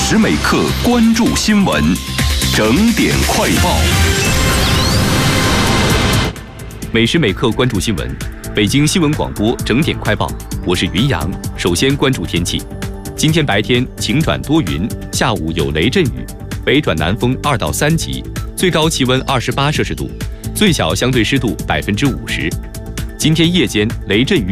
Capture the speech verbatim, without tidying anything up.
时每刻关注新闻，整点快报。每时每刻关注新闻，北京新闻广播整点快报，我是云阳。首先关注天气，今天白天晴转多云，下午有雷阵雨，北转南风二到三级，最高气温二十八摄氏度，最小相对湿度百分之五十。今天夜间雷阵雨。